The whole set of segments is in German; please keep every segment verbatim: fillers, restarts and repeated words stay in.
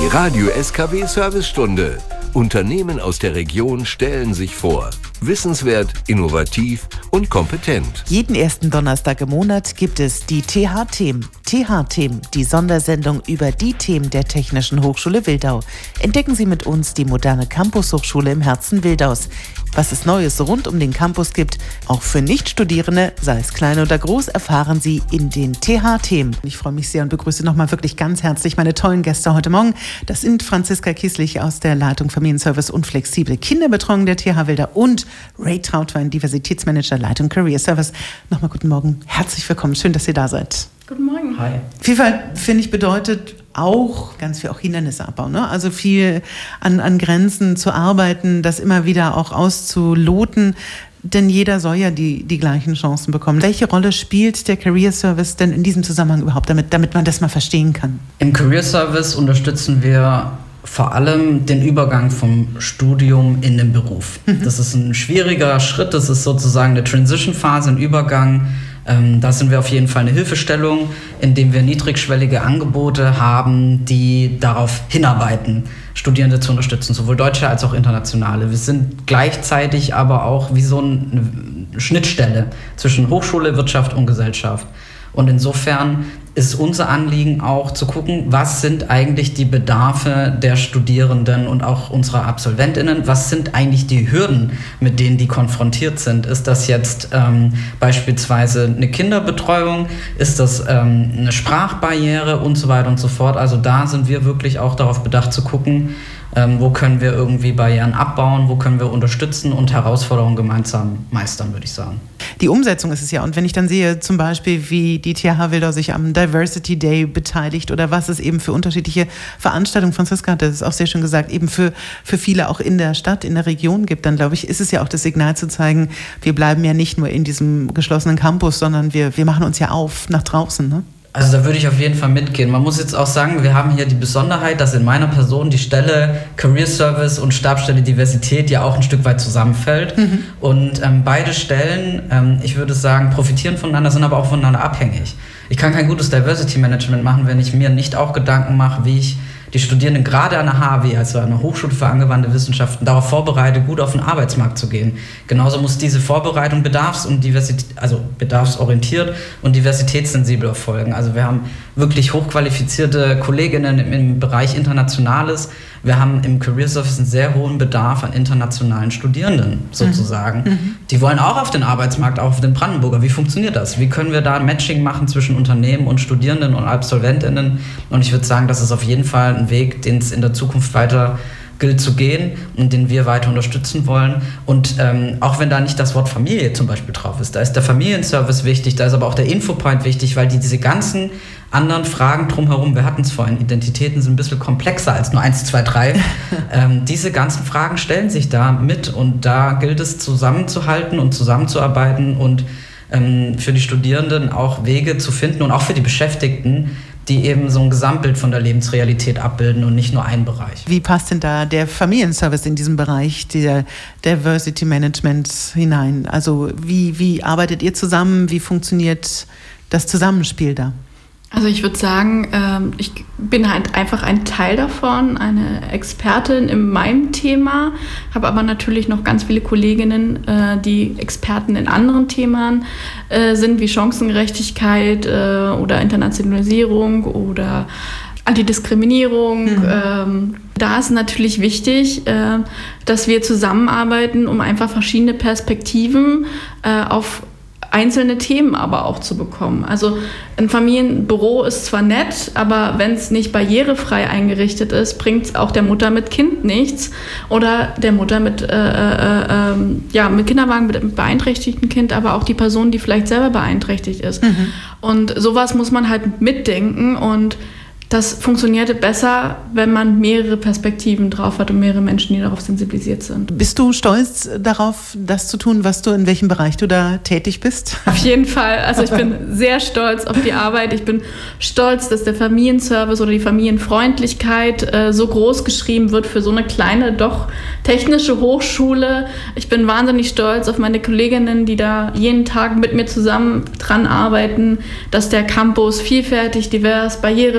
Die Radio S K W Servicestunde. Unternehmen aus der Region stellen sich vor. Wissenswert, innovativ und kompetent. Jeden ersten Donnerstag im Monat gibt es die T H-Themen. T H-Themen, die Sondersendung über die Themen der Technischen Hochschule Wildau. Entdecken Sie mit uns die moderne Campus-Hochschule im Herzen Wildaus. Was es Neues rund um den Campus gibt, auch für Nichtstudierende, sei es klein oder groß, erfahren Sie in den T H-Themen. Ich freue mich sehr und begrüße nochmal wirklich ganz herzlich meine tollen Gäste heute Morgen. Das sind Franziska Kieslich aus der Leitung Familienservice und flexible Kinderbetreuung der T H Wildau und Ray Trautwein, Diversitätsmanager, Leitung Career Service. Nochmal guten Morgen, herzlich willkommen, schön, dass ihr da seid. Guten Morgen. Hi. Vielfalt, finde ich, bedeutet auch ganz viel auch Hindernisse abbauen, ne? Also viel an, an Grenzen zu arbeiten, das immer wieder auch auszuloten, denn jeder soll ja die, die gleichen Chancen bekommen. Welche Rolle spielt der Career Service denn in diesem Zusammenhang überhaupt, damit, damit man das mal verstehen kann? Im Career Service unterstützen wir vor allem den Übergang vom Studium in den Beruf. Das ist ein schwieriger Schritt, das ist sozusagen eine Transition-Phase, ein Übergang. Ähm, da sind wir auf jeden Fall eine Hilfestellung, indem wir niedrigschwellige Angebote haben, die darauf hinarbeiten, Studierende zu unterstützen, sowohl deutsche als auch internationale. Wir sind gleichzeitig aber auch wie so eine Schnittstelle zwischen Hochschule, Wirtschaft und Gesellschaft. Und insofern ist unser Anliegen auch zu gucken, was sind eigentlich die Bedarfe der Studierenden und auch unserer AbsolventInnen, was sind eigentlich die Hürden, mit denen die konfrontiert sind. Ist das jetzt ähm, beispielsweise eine Kinderbetreuung, ist das ähm, eine Sprachbarriere und so weiter und so fort. Also da sind wir wirklich auch darauf bedacht zu gucken, ähm, wo können wir irgendwie Barrieren abbauen, wo können wir unterstützen und Herausforderungen gemeinsam meistern, würde ich sagen. Die Umsetzung ist es ja. Und wenn ich dann sehe, zum Beispiel, wie die T H Wildau sich am Diversity Day beteiligt oder was es eben für unterschiedliche Veranstaltungen, Franziska hat das auch sehr schön gesagt, eben für, für viele auch in der Stadt, in der Region gibt, dann glaube ich, ist es ja auch das Signal zu zeigen, wir bleiben ja nicht nur in diesem geschlossenen Campus, sondern wir, wir machen uns ja auf nach draußen, ne? Also da würde ich auf jeden Fall mitgehen. Man muss jetzt auch sagen, wir haben hier die Besonderheit, dass in meiner Person die Stelle Career Service und Stabsstelle Diversität ja auch ein Stück weit zusammenfällt. Mhm. Und ähm, beide Stellen, ähm, ich würde sagen, profitieren voneinander, sind aber auch voneinander abhängig. Ich kann kein gutes Diversity Management machen, wenn ich mir nicht auch Gedanken mache, wie ich die Studierenden gerade an der H W, also an der Hochschule für angewandte Wissenschaften, darauf vorbereite, gut auf den Arbeitsmarkt zu gehen. Genauso muss diese Vorbereitung bedarfs- und Diversität, also bedarfsorientiert und diversitätssensibel erfolgen. Also wir haben wirklich hochqualifizierte Kolleginnen im, im Bereich Internationales. Wir haben im Career Service einen sehr hohen Bedarf an internationalen Studierenden sozusagen. Mhm. Die wollen auch auf den Arbeitsmarkt, auch auf den Brandenburger. Wie funktioniert das? Wie können wir da ein Matching machen zwischen Unternehmen und Studierenden und AbsolventInnen? Und ich würde sagen, das ist auf jeden Fall ein Weg, den es in der Zukunft weiter gilt zu gehen und den wir weiter unterstützen wollen. Und ähm, auch wenn da nicht das Wort Familie zum Beispiel drauf ist, da ist der Familienservice wichtig, da ist aber auch der Infopoint wichtig, weil die diese ganzen anderen Fragen drumherum, wir hatten es vorhin, Identitäten sind ein bisschen komplexer als nur eins, zwei, drei. ähm, diese ganzen Fragen stellen sich da mit und da gilt es zusammenzuhalten und zusammenzuarbeiten und ähm, für die Studierenden auch Wege zu finden und auch für die Beschäftigten, die eben so ein Gesamtbild von der Lebensrealität abbilden und nicht nur einen Bereich. Wie passt denn da der Familienservice in diesen Bereich der Diversity Management hinein? Also wie, wie arbeitet ihr zusammen? Wie funktioniert das Zusammenspiel da? Also ich würde sagen, ähm, ich bin halt einfach ein Teil davon, eine Expertin in meinem Thema, habe aber natürlich noch ganz viele Kolleginnen, äh, die Experten in anderen Themen äh, sind, wie Chancengerechtigkeit äh, oder Internationalisierung oder Antidiskriminierung. Mhm. Ähm, da ist natürlich wichtig, äh, dass wir zusammenarbeiten, um einfach verschiedene Perspektiven äh, auf einzelne Themen aber auch zu bekommen. Also ein Familienbüro ist zwar nett, aber wenn es nicht barrierefrei eingerichtet ist, bringt es auch der Mutter mit Kind nichts oder der Mutter mit, äh, äh, äh, ja, mit Kinderwagen, mit beeinträchtigtem Kind, aber auch die Person, die vielleicht selber beeinträchtigt ist. Mhm. Und sowas muss man halt mitdenken und das funktioniert besser, wenn man mehrere Perspektiven drauf hat und mehrere Menschen, die darauf sensibilisiert sind. Bist du stolz darauf, das zu tun, was du, in welchem Bereich du da tätig bist? Auf jeden Fall. Also ich bin sehr stolz auf die Arbeit. Ich bin stolz, dass der Familienservice oder die Familienfreundlichkeit äh, so groß geschrieben wird für so eine kleine, doch technische Hochschule. Ich bin wahnsinnig stolz auf meine Kolleginnen, die da jeden Tag mit mir zusammen dran arbeiten, dass der Campus vielfältig, divers, barrierefrei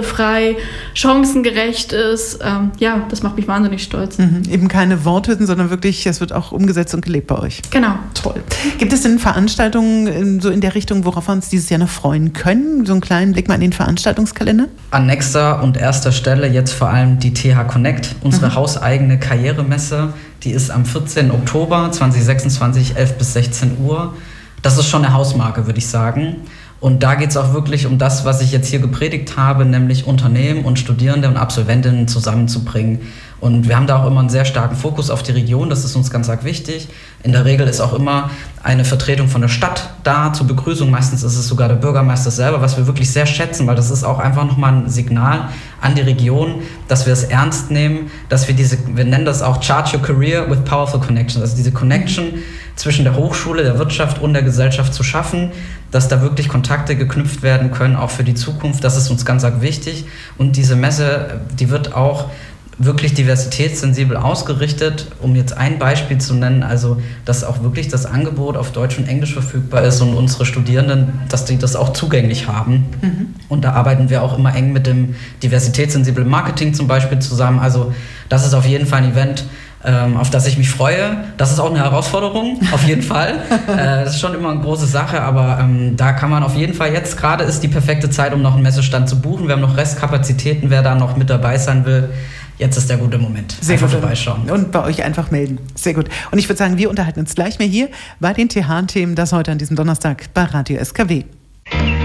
barrierefrei, chancengerecht ist. Ähm, ja, das macht mich wahnsinnig stolz. Mhm. Eben keine Worthülsen, sondern wirklich, es wird auch umgesetzt und gelebt bei euch. Genau. Toll. Gibt es denn Veranstaltungen so in der Richtung, worauf wir uns dieses Jahr noch freuen können? So einen kleinen Blick mal in den Veranstaltungskalender? An nächster und erster Stelle jetzt vor allem die T H Connect, unsere mhm. hauseigene Karrieremesse. Die ist am vierzehnten Oktober zweitausendsechsundzwanzig, elf bis sechzehn Uhr. Das ist schon eine Hausmarke, würde ich sagen. Und da geht es auch wirklich um das, was ich jetzt hier gepredigt habe, nämlich Unternehmen und Studierende und Absolventinnen zusammenzubringen. Und wir haben da auch immer einen sehr starken Fokus auf die Region, das ist uns ganz arg wichtig. In der Regel ist auch immer eine Vertretung von der Stadt da zur Begrüßung. Meistens ist es sogar der Bürgermeister selber, was wir wirklich sehr schätzen, weil das ist auch einfach nochmal ein Signal an die Region, dass wir es ernst nehmen, dass wir diese, wir nennen das auch Charge Your Career with Powerful Connections, also diese Connection zwischen der Hochschule, der Wirtschaft und der Gesellschaft zu schaffen, dass da wirklich Kontakte geknüpft werden können, auch für die Zukunft. Das ist uns ganz arg wichtig. Und diese Messe, die wird auch wirklich diversitätssensibel ausgerichtet, um jetzt ein Beispiel zu nennen, also dass auch wirklich das Angebot auf Deutsch und Englisch verfügbar ist und unsere Studierenden, dass die das auch zugänglich haben. Mhm. Und da arbeiten wir auch immer eng mit dem diversitätssensiblen Marketing zum Beispiel zusammen. Also das ist auf jeden Fall ein Event, ähm, auf das ich mich freue. Das ist auch eine Herausforderung, auf jeden Fall. Äh, das ist schon immer eine große Sache, aber ähm, da kann man auf jeden Fall, jetzt gerade ist die perfekte Zeit, um noch einen Messestand zu buchen. Wir haben noch Restkapazitäten, wer da noch mit dabei sein will. Jetzt ist der gute Moment. Sehr einfach gut. Vorbeischauen. Und bei euch einfach melden. Sehr gut. Und ich würde sagen, wir unterhalten uns gleich mehr hier bei den T H-Themen, das heute an diesem Donnerstag bei Radio S K W.